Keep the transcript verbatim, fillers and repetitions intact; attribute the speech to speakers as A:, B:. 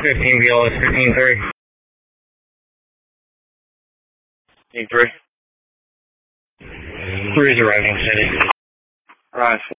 A: fifteen V L S fifteen three. fifteen three. Three is arriving city.
B: Right.